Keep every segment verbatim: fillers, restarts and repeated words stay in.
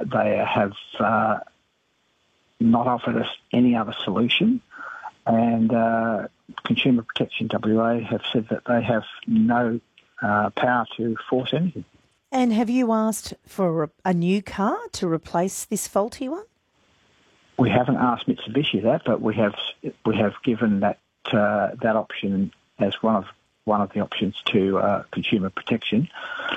they have uh, not offered us any other solution, and uh, Consumer Protection W A have said that they have no uh, power to force anything. And have you asked for a, a new car to replace this faulty one? We haven't asked Mitsubishi that, but we have we have given that uh, that option as one of one of the options to uh, Consumer Protection.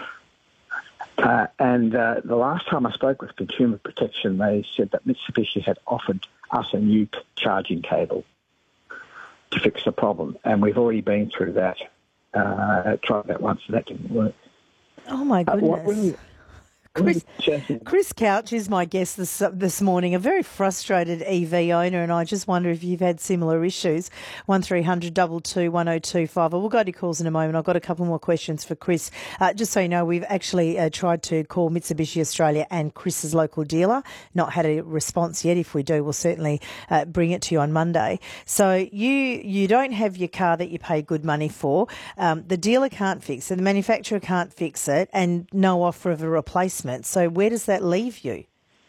Uh, and uh, the last time I spoke with Consumer Protection, they said that Mitsubishi had offered us a new charging cable to fix the problem, and we've already been through that. Uh, tried that once, and that didn't work. Oh my goodness! Uh, what really, Chris, Chris Couch is my guest this this morning, a very frustrated E V owner, and I just wonder if you've had similar issues. one three hundred two two one oh two five. We'll go to calls in a moment. I've got a couple more questions for Chris. Uh, just so you know, we've actually uh, tried to call Mitsubishi Australia and Chris's local dealer. Not had a response yet. If we do, we'll certainly uh, bring it to you on Monday. So you you don't have your car that you pay good money for. Um, the dealer can't fix it. The manufacturer can't fix it, and no offer of a replacement. So where does that leave you?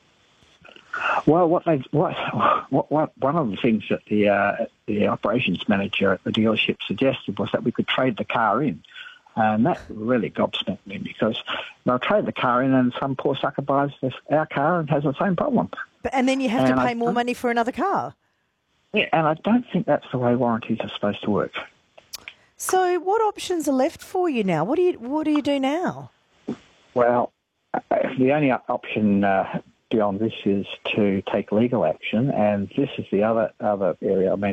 Well, what they what what, what one of the things that the uh, the operations manager at the dealership suggested was that we could trade the car in, and that really gobsmacked me, because they'll trade the car in and some poor sucker buys this, our car and has the same problem. But, and then you have and to pay I, more money for another car. Yeah, and I don't think that's the way warranties are supposed to work. So what options are left for you now? What do you what do you do now? Well, the only option uh, beyond this is to take legal action, and this is the other other area. I mean,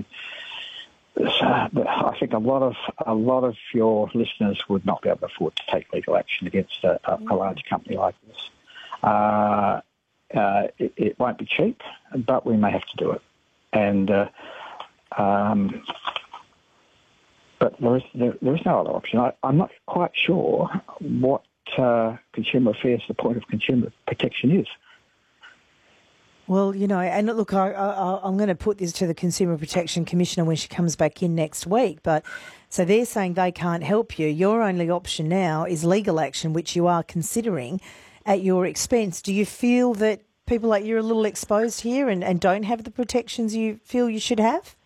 uh, I think a lot of a lot of your listeners would not be able to afford to take legal action against a, a, a large company like this. Uh, uh, it, it won't be cheap, but we may have to do it. And uh, um, but there is there, there is no other option. I, I'm not quite sure what. Uh, consumer affairs, the point of consumer protection is. Well, you know, and look, I, I, I'm going to put this to the Consumer Protection Commissioner when she comes back in next week. But so they're saying they can't help you. Your only option now is legal action, which you are considering at your expense. Do you feel that people like you are a little exposed here and, and don't have the protections you feel you should have?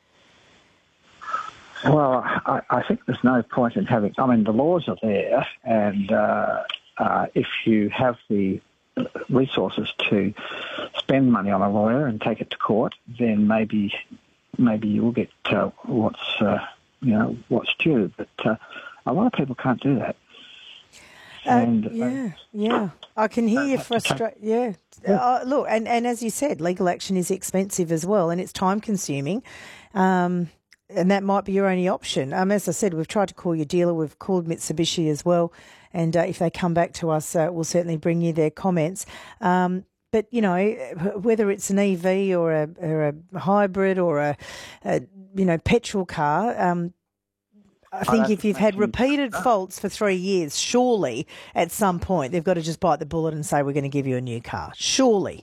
Well, I, I think there's no point in having... I mean, the laws are there, and uh, uh, if you have the resources to spend money on a lawyer and take it to court, then maybe maybe you will get uh, what's uh, you know what's due. But uh, a lot of people can't do that. Uh, and, yeah, uh, yeah. I can hear you frustrated. Yeah. yeah. Uh, look, and, and as you said, legal action is expensive as well, and it's time-consuming. Um And that might be your only option. Um, as I said, we've tried to call your dealer. We've called Mitsubishi as well. And uh, if they come back to us, uh, we'll certainly bring you their comments. Um, but, you know, whether it's an E V or a, or a hybrid or a, a, you know, petrol car, um, I think oh, if you've had repeated faults for three years, surely at some point they've got to just bite the bullet and say, we're going to give you a new car. Surely.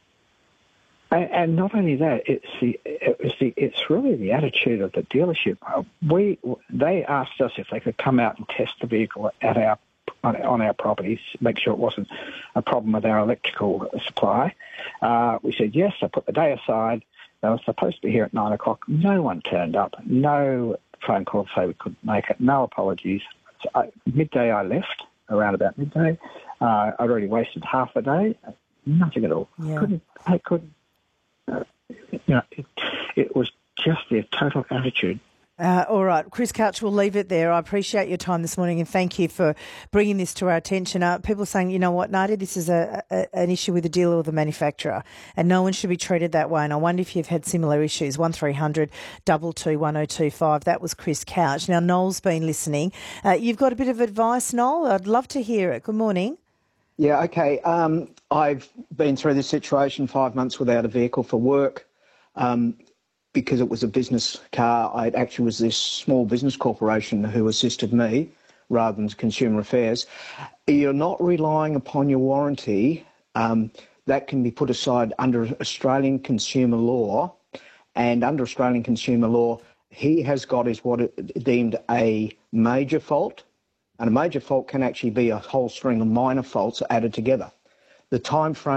And, and not only that, it's the, it's the it's really the attitude of the dealership. We they asked us if they could come out and test the vehicle at our on, on our properties, make sure it wasn't a problem with our electrical supply. Uh, we said yes. I put the day aside. They were supposed to be here at nine o'clock. No one turned up. No phone call to say we couldn't make it. No apologies. So I, midday, I left around about midday. Uh, I'd already wasted half a day. Nothing at all. Yeah. Couldn't. I couldn't. Uh, you know, it, it was just their total attitude. Uh, all right, Chris Couch, we'll leave it there. I appreciate your time this morning and thank you for bringing this to our attention. Uh, people are saying, you know what, Nadia, this is a, a, an issue with the dealer or the manufacturer and no one should be treated that way. And I wonder if you've had similar issues. one three hundred two two one oh two five. That was Chris Couch. Now, Noel's been listening. Uh, you've got a bit of advice, Noel? I'd love to hear it. Good morning. Yeah, okay. Um, I've been through this situation, five months without a vehicle for work. Um, because it was a business car, I actually was this small business corporation who assisted me rather than Consumer Affairs. You're not relying upon your warranty. Um, that can be put aside under Australian consumer law. And under Australian consumer law, he has got is what it deemed a major fault. And a major fault can actually be a whole string of minor faults added together. The time frame